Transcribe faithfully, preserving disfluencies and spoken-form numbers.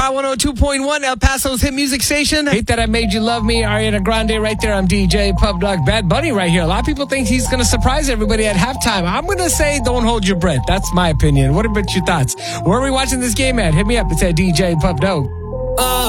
Hot one oh two point one, El Paso's hit music station. Hate That I Made You Love Me, Ariana Grande right there. I'm D J Pub Dog. Bad Bunny right here. A lot of people think he's going to surprise everybody at halftime. I'm going to say don't hold your breath. That's my opinion. What about your thoughts? Where are we watching this game at? Hit me up. It's at D J Pub Dog. Uh.